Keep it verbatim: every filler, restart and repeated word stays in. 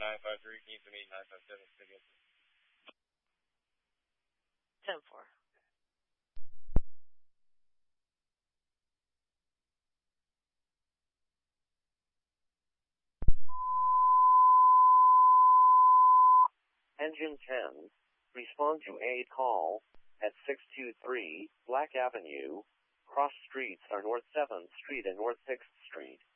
nine five three, can you send me nine five seven? ten four. Engine ten, respond to a call at six two three Black Avenue. Cross streets are North seventh Street and North sixth Street.